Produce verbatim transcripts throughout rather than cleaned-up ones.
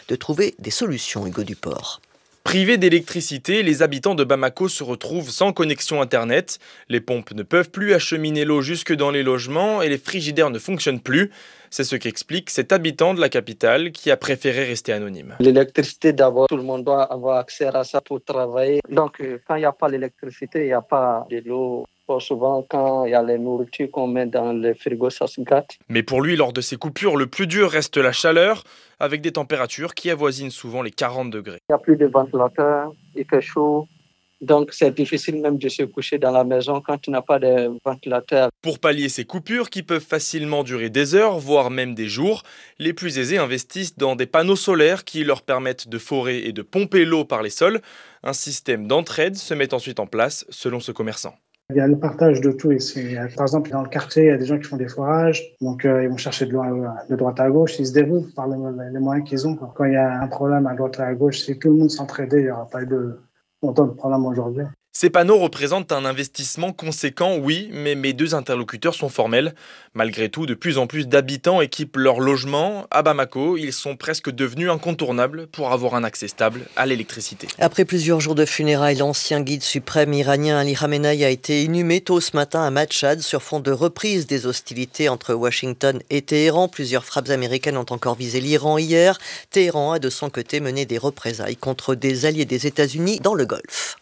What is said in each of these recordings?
de trouver des solutions, Hugo Duport. Privés d'électricité, les habitants de Bamako se retrouvent sans connexion Internet. Les pompes ne peuvent plus acheminer l'eau jusque dans les logements et les frigidaires ne fonctionnent plus. C'est ce qu'explique cet habitant de la capitale qui a préféré rester anonyme. L'électricité, d'abord, tout le monde doit avoir accès à ça pour travailler. Donc, quand il n'y a pas l'électricité, il n'y a pas de l'eau. Souvent, quand il y a les nourritures qu'on met dans le frigo, ça se gâte. Mais pour lui, lors de ces coupures, le plus dur reste la chaleur, avec des températures qui avoisinent souvent les quarante degrés. Il n'y a plus de ventilateur, il fait chaud. Donc, c'est difficile même de se coucher dans la maison quand tu n'as pas de ventilateur. Pour pallier ces coupures qui peuvent facilement durer des heures, voire même des jours, les plus aisés investissent dans des panneaux solaires qui leur permettent de forer et de pomper l'eau par les sols. Un système d'entraide se met ensuite en place selon ce commerçant. Il y a le partage de tout ici. Par exemple, dans le quartier, il y a des gens qui font des forages, donc euh, ils vont chercher de l'eau de droite à gauche, ils se débrouillent par les, les moyens qu'ils ont. Quand il y a un problème à droite et à gauche, si tout le monde s'entraidait, il n'y aura pas eu de autant de problèmes aujourd'hui. Ces panneaux représentent un investissement conséquent, oui, mais mes deux interlocuteurs sont formels. Malgré tout, de plus en plus d'habitants équipent leur logement. À Bamako, ils sont presque devenus incontournables pour avoir un accès stable à l'électricité. Après plusieurs jours de funérailles, l'ancien guide suprême iranien Ali Khamenei a été inhumé tôt ce matin à Machhad sur fond de reprise des hostilités entre Washington et Téhéran. Plusieurs frappes américaines ont encore visé l'Iran hier. Téhéran a de son côté mené des représailles contre des alliés des États-Unis dans le Golfe.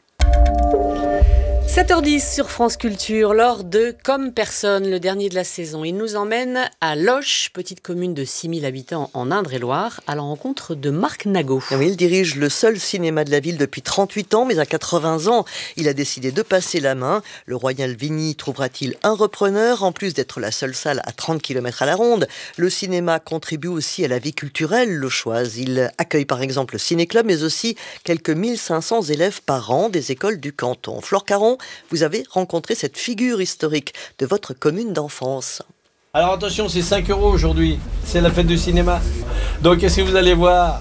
sept heures dix sur France Culture, lors de Comme personne, le dernier de la saison. Il nous emmène à Loches, petite commune de six mille habitants en Indre-et-Loire, à la rencontre de Marc Nagot. Oui, il dirige le seul cinéma de la ville depuis trente-huit ans, mais à quatre-vingts ans, il a décidé de passer la main. Le Royal Vigny trouvera-t-il un repreneur? En plus d'être la seule salle à trente kilomètres à la ronde, le cinéma contribue aussi à la vie culturelle lochoise. Il accueille par exemple le Ciné-Club, mais aussi quelques mille cinq cents élèves par an des écoles du canton. Flore Caron, vous avez rencontré cette figure historique de votre commune d'enfance. Alors attention, c'est cinq euros aujourd'hui, c'est la fête du cinéma. Donc qu'est-ce que vous allez voir?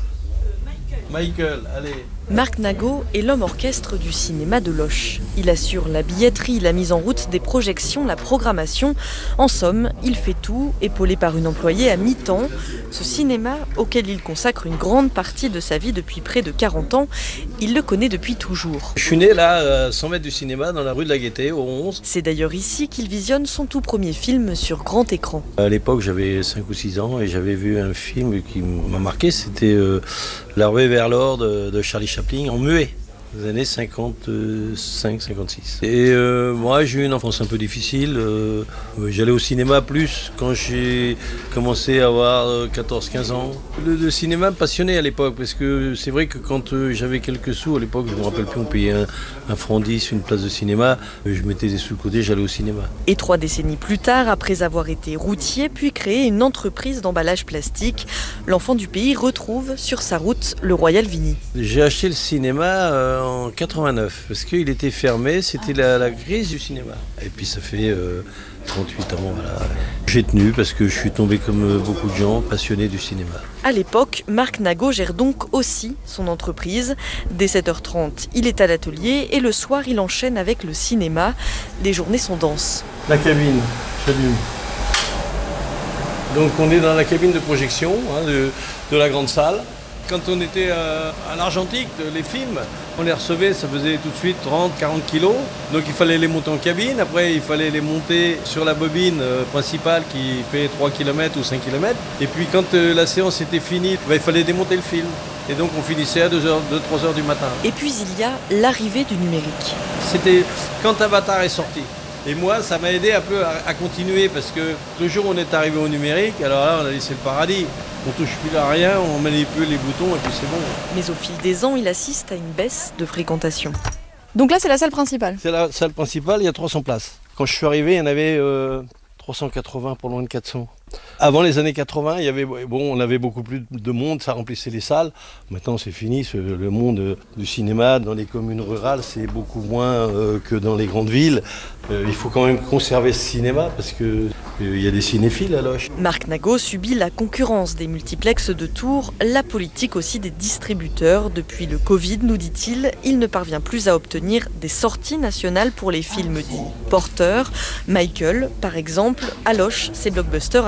Michael, allez. Marc Nagot est l'homme orchestre du cinéma de Loches. Il assure la billetterie, la mise en route des projections, la programmation. En somme, il fait tout, épaulé par une employée à mi-temps. Ce cinéma, auquel il consacre une grande partie de sa vie depuis près de quarante ans, il le connaît depuis toujours. Je suis né là, à cent mètres du cinéma, dans la rue de la Gaîté, au onze. C'est d'ailleurs ici qu'il visionne son tout premier film sur grand écran. À l'époque, j'avais cinq ou six ans et j'avais vu un film qui m'a marqué, c'était euh, La ruée vers l'or de, de Charlie Chaplin en muet, des années cinquante-cinq cinquante-six. Et euh, moi, j'ai eu une enfance un peu difficile. Euh, j'allais au cinéma plus quand j'ai commencé à avoir quatorze quinze ans. Le, le cinéma me passionnait à l'époque, parce que c'est vrai que quand euh, j'avais quelques sous, à l'époque, je ne me rappelle plus, on payait un, un franc dix, une place de cinéma, je mettais des sous de côté, j'allais au cinéma. Et trois décennies plus tard, après avoir été routier, puis créé une entreprise d'emballage plastique, l'enfant du pays retrouve sur sa route le Royal Vigny. J'ai acheté le cinéma euh, en quatre-vingt-neuf, parce qu'il était fermé, c'était la, la crise du cinéma. Et puis ça fait euh, trente-huit ans, voilà. J'ai tenu parce que je suis tombé comme beaucoup de gens, passionné du cinéma. À l'époque, Marc Nagot gère donc aussi son entreprise. Dès sept heures trente, il est à l'atelier et le soir, il enchaîne avec le cinéma. Les journées sont denses. La cabine, j'allume. Donc on est dans la cabine de projection hein, de, de la grande salle. Quand on était euh, à l'Argentique, les films, on les recevait, ça faisait tout de suite trente à quarante kilos. Donc il fallait les monter en cabine, après il fallait les monter sur la bobine euh, principale qui fait trois kilomètres ou cinq kilomètres. Et puis quand euh, la séance était finie, bah, il fallait démonter le film. Et donc on finissait à deux heures, deux trois heures du matin. Et puis il y a l'arrivée du numérique. C'était quand Avatar est sorti. Et moi, ça m'a aidé un peu à, à continuer parce que le jour où on est arrivé au numérique, alors là, on a laissé le paradis. On touche plus à rien, on manipule les boutons et puis c'est bon. Mais au fil des ans, il assiste à une baisse de fréquentation. Donc là, c'est la salle principale? C'est la salle principale, il y a trois cents places. Quand je suis arrivé, il y en avait euh, trois cent quatre-vingts pour loin de quatre cents. Avant les années quatre-vingts, il y avait, bon, on avait beaucoup plus de monde, ça remplissait les salles. Maintenant, c'est fini. Le monde du cinéma dans les communes rurales, c'est beaucoup moins euh, que dans les grandes villes. Euh, il faut quand même conserver ce cinéma parce qu'il euh, y a des cinéphiles à Loches. Marc Nagot subit la concurrence des multiplexes de Tours, la politique aussi des distributeurs. Depuis le Covid, nous dit-il, il ne parvient plus à obtenir des sorties nationales pour les films dits porteurs. Michael, par exemple, à Loches, ses blockbusters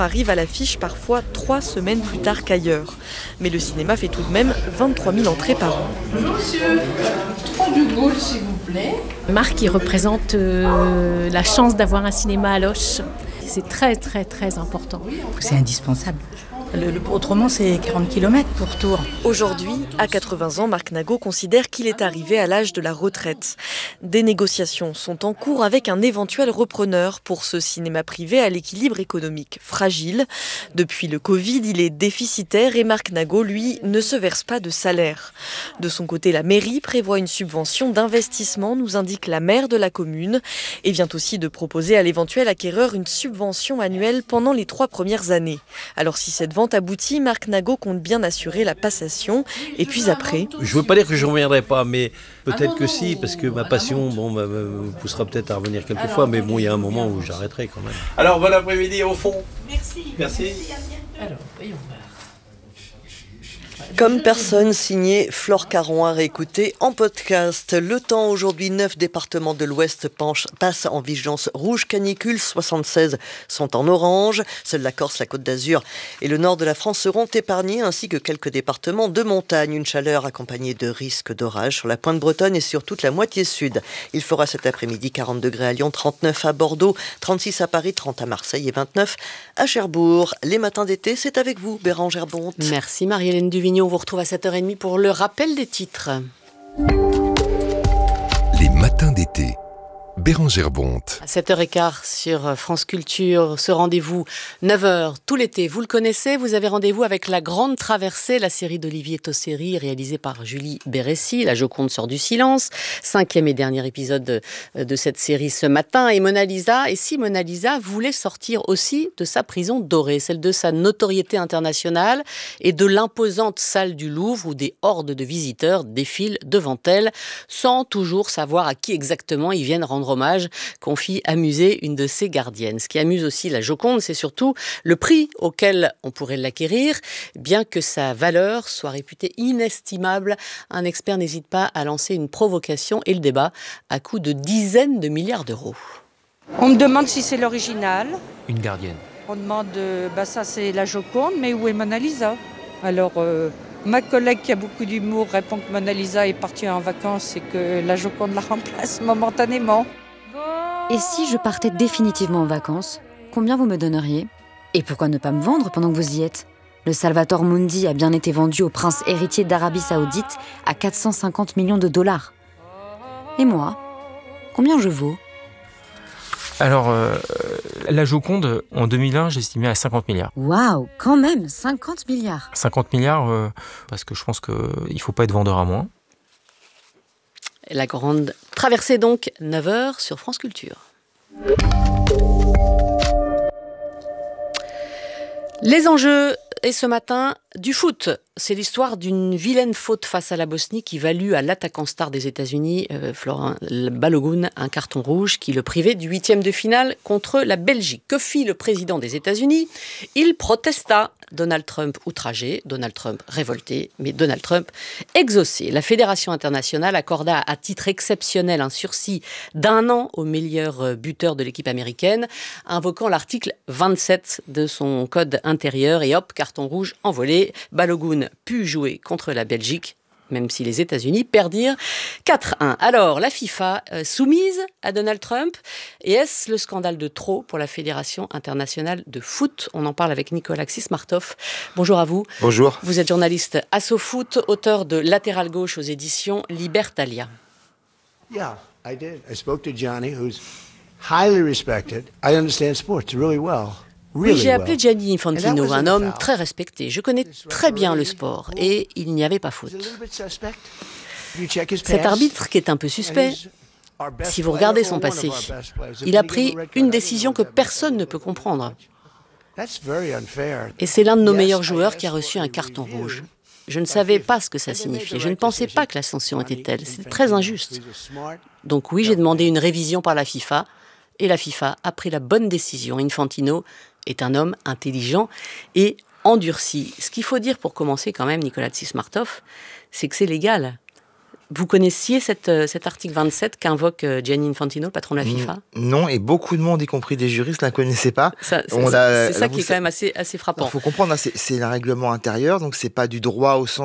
arrive à l'affiche parfois trois semaines plus tard qu'ailleurs. Mais le cinéma fait tout de même vingt-trois mille entrées par an. Bonjour monsieur, trois de Gaulle s'il vous plaît. Marc, il représente euh, la chance d'avoir un cinéma à Loches. C'est très très très important. C'est indispensable. Le, le, autrement, c'est quarante kilomètres pour Tours. Aujourd'hui, à quatre-vingts ans, Marc Nagot considère qu'il est arrivé à l'âge de la retraite. Des négociations sont en cours avec un éventuel repreneur pour ce cinéma privé à l'équilibre économique fragile. Depuis le Covid, il est déficitaire et Marc Nagot, lui, ne se verse pas de salaire. De son côté, la mairie prévoit une subvention d'investissement, nous indique la maire de la commune, et vient aussi de proposer à l'éventuel acquéreur une subvention annuelle pendant les trois premières années. Alors si cette vente aboutit, Marc Nagot compte bien assurer la passation. Et puis après... Je ne veux pas dire que je ne reviendrai pas, mais peut-être que si, parce que ma passion bon, me, me poussera peut-être à revenir quelques fois, mais bon, il y a un moment où j'arrêterai quand même. Alors, bon après-midi au fond. Merci. Merci. Alors, voyons voir. Comme personne, signé Flore Caron, à réécouter en podcast. Le temps aujourd'hui, neuf départements de l'Ouest passent en vigilance rouge canicule, soixante-seize sont en orange. Seule la Corse, la Côte d'Azur et le nord de la France seront épargnés, ainsi que quelques départements de montagne. Une chaleur accompagnée de risques d'orage sur la pointe bretonne et sur toute la moitié sud. Il fera cet après-midi quarante degrés à Lyon, trente-neuf à Bordeaux, trente-six à Paris, trente à Marseille et vingt-neuf à Cherbourg. Les matins d'été, c'est avec vous, Bérangère Bonte. Merci Marie-Hélène Duvignon. On vous retrouve à sept heures trente pour le rappel des titres. Les matins d'été. Bérangère Bonte. À sept heures quinze sur France Culture, ce rendez-vous neuf heures tout l'été. Vous le connaissez, vous avez rendez-vous avec La Grande Traversée, la série d'Olivier Tosseri réalisée par Julie Bérécy. La Joconde sort du silence. Cinquième et dernier épisode de, de cette série ce matin. Et Mona Lisa, et si Mona Lisa voulait sortir aussi de sa prison dorée, celle de sa notoriété internationale et de l'imposante salle du Louvre où des hordes de visiteurs défilent devant elle sans toujours savoir à qui exactement ils viennent rendre hommage, confie amuser une de ses gardiennes. Ce qui amuse aussi la Joconde, c'est surtout le prix auquel on pourrait l'acquérir, bien que sa valeur soit réputée inestimable. Un expert n'hésite pas à lancer une provocation et le débat à coût de dizaines de milliards d'euros. On me demande si c'est l'original. Une gardienne. On demande, bah ça c'est la Joconde, mais où est Mona Lisa ? Alors, euh, ma collègue qui a beaucoup d'humour répond que Mona Lisa est partie en vacances et que la Joconde la remplace momentanément. Et si je partais définitivement en vacances, combien vous me donneriez ? Et pourquoi ne pas me vendre pendant que vous y êtes ? Le Salvator Mundi a bien été vendu au prince héritier d'Arabie Saoudite à quatre cent cinquante millions de dollars. Et moi ? Combien je vaux ? Alors, euh, la Joconde, en deux mille un, j'estimais à cinquante milliards. Waouh, quand même, cinquante milliards. cinquante milliards, euh, parce que je pense qu'il ne faut pas être vendeur à moins. La Grande Traversée donc, neuf heures sur France Culture. Les enjeux, et ce matin, du foot. C'est l'histoire d'une vilaine faute face à la Bosnie qui valut à l'attaquant star des États-Unis, euh, Florent Balogun, un carton rouge qui le privait du huitième de finale contre la Belgique. Que fit le président des États-Unis ? Il protesta. Donald Trump outragé, Donald Trump révolté, mais Donald Trump exaucé. La Fédération internationale accorda à titre exceptionnel un sursis d'un an au meilleur buteur de l'équipe américaine, invoquant l'article vingt-sept de son code intérieur et hop, carton rouge envolé. Balogun put jouer contre la Belgique, même si les États-Unis perdirent quatre un. Alors, la FIFA euh, soumise à Donald Trump, et est-ce le scandale de trop pour la Fédération internationale de foot ? On en parle avec Nicolas Xismartov. Bonjour à vous. Bonjour. Vous êtes journaliste à SoFoot, auteur de Latéral gauche aux éditions Libertalia. Yeah, I did. I spoke to Johnny, who's highly respected. I understand sports really well. Oui, j'ai appelé Gianni Infantino, un homme très respecté. Je connais très bien le sport et il n'y avait pas faute. Cet arbitre qui est un peu suspect, si vous regardez son passé, il a pris une décision que personne ne peut comprendre. Et c'est l'un de nos meilleurs joueurs qui a reçu un carton rouge. Je ne savais pas ce que ça signifiait. Je ne pensais pas que la sanction était telle. C'était très injuste. Donc oui, j'ai demandé une révision par la FIFA et la FIFA a pris la bonne décision. Infantino est un homme intelligent et endurci. Ce qu'il faut dire pour commencer quand même, Nicolas Xismartov, c'est que c'est légal. Vous connaissiez cette, cet article vingt-sept qu'invoque Gianni Infantino, le patron de la FIFA ? Non, et beaucoup de monde, y compris des juristes, ne la connaissaient pas. Ça, c'est, On c'est, a, c'est ça vous, qui est quand même assez, assez frappant. Il faut comprendre, c'est, c'est un règlement intérieur, donc c'est pas du droit au sens